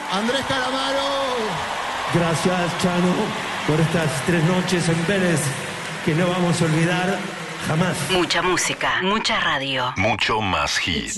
Andrés Calamaro. Gracias, Chano, por estas 3 noches en Vélez que no vamos a olvidar jamás. Mucha música, mucha radio. Mucho más hit.